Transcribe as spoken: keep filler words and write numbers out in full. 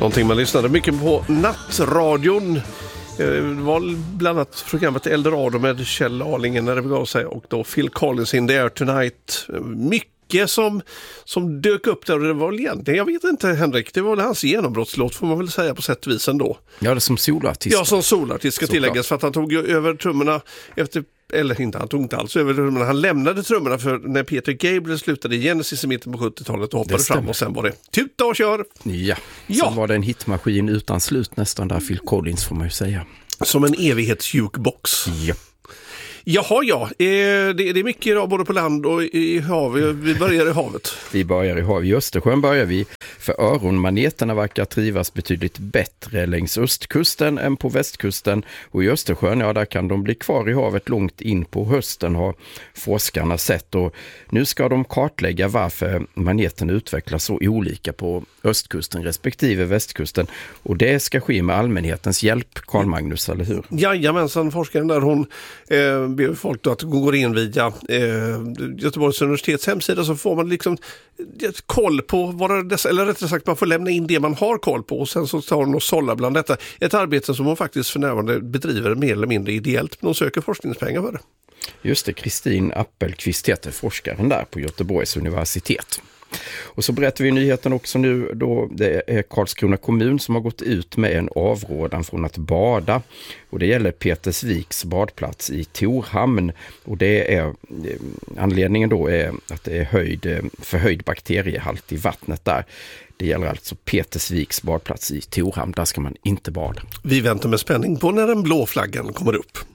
Någonting man lyssnade mycket på nattradion. Det var bland annat programmet Eldorado med Kjell Arlingen när det begav sig, och då Phil Collins in the air tonight. Mycket som, som dök upp där, och det var väl egentligen, jag vet inte Henrik, det var väl hans genombrottslåt får man väl säga på sätt och vis ändå. Ja, det som solartist. Ja, som solartist ska tilläggas, för att han tog ju över trummorna efter, eller inte, han tog inte alls över trummorna, han lämnade trummorna för när Peter Gabriel slutade i Genesis i mitten på sjuttiotalet och hoppade fram, och sen var det tuta och kör. Ja, ja. Sen var det en hitmaskin utan slut nästan där, Phil Collins får man ju säga. Som en evighetsjukebox. Ja. Jaha, ja. Det är mycket idag både på land och i havet. Vi börjar i havet. Vi börjar i havet. I Östersjön börjar vi. För öronmaneterna verkar trivas betydligt bättre längs östkusten än på västkusten. Och i Östersjön, ja, där kan de bli kvar i havet långt in på hösten, har forskarna sett. Och nu ska de kartlägga varför maneten utvecklas så olika på östkusten respektive västkusten. Och det ska ske med allmänhetens hjälp, Carl Magnus, eller hur? Jajamensan, forskaren där, hon eh, ber folk då att gå in via eh, Göteborgs universitets hemsida, så får man liksom koll på vad dessa, eller rättare sagt man får lämna in det man har koll på, och sen så tar hon och sållar bland detta. Ett arbete som hon faktiskt för närvarande bedriver mer eller mindre ideellt, men hon söker forskningspengar för det. Just det, Kristin Appelqvist heter forskaren där på Göteborgs universitet. Och så berättar vi nyheten också nu då det är Karlskrona kommun som har gått ut med en avrådan från att bada, och det gäller Petersviks badplats i Torhamn, och det är anledningen då är att det är höjd, förhöjd bakteriehalt i vattnet där. Det gäller alltså Petersviks badplats i Torhamn, där ska man inte bada. Vi väntar med spänning på när den blå flaggan kommer upp.